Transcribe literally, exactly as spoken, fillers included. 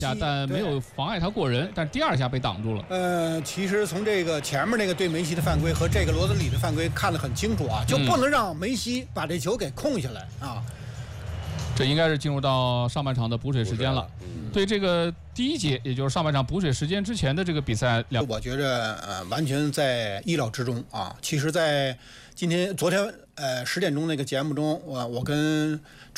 下，但没有妨碍他过人，但第二下被挡住了。 呃，其实从这个前面那个对梅西的犯规和这个罗德里的犯规看得很清楚啊，就不能让梅西把这球给控下来啊。 这应该是进入到上半场的补水时间了。对这个第一节，也就是上半场补水时间之前的这个比赛，两我觉着呃完全在意料之中啊。其实，在今天昨天呃十点钟那个节目中，我我跟